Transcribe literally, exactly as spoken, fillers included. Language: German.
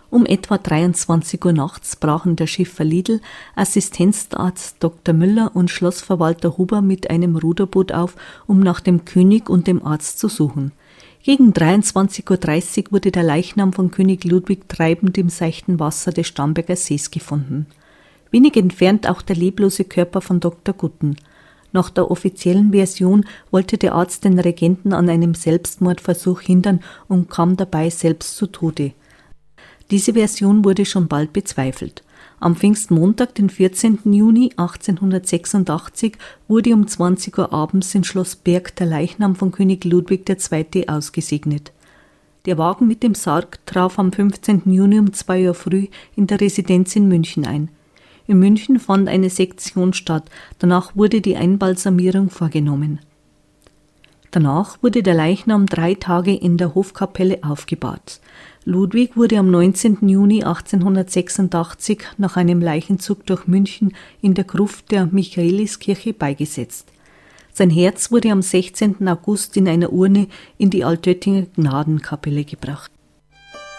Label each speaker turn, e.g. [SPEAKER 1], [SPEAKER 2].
[SPEAKER 1] Um etwa dreiundzwanzig Uhr nachts brachen der Schiffer Lidl, Assistenzarzt Doktor Müller und Schlossverwalter Huber mit einem Ruderboot auf, um nach dem König und dem Arzt zu suchen. Gegen dreiundzwanzig Uhr dreißig wurde der Leichnam von König Ludwig treibend im seichten Wasser des Starnberger Sees gefunden. Wenig entfernt auch der leblose Körper von Doktor Gutten. Nach der offiziellen Version wollte der Arzt den Regenten an einem Selbstmordversuch hindern und kam dabei selbst zu Tode. Diese Version wurde schon bald bezweifelt. Am Pfingstmontag, den vierzehnten Juni achtzehnhundertsechsundachtzig, wurde um zwanzig Uhr abends in Schloss Berg der Leichnam von König Ludwig der Zweite ausgesegnet. Der Wagen mit dem Sarg traf am fünfzehnten Juni um zwei Uhr früh in der Residenz in München ein. In München fand eine Sektion statt, danach wurde die Einbalsamierung vorgenommen. Danach wurde der Leichnam drei Tage in der Hofkapelle aufgebahrt. Ludwig wurde am neunzehnten Juni achtzehnhundertsechsundachtzig nach einem Leichenzug durch München in der Gruft der Michaeliskirche beigesetzt. Sein Herz wurde am sechzehnten August in einer Urne in die Altöttinger Gnadenkapelle gebracht.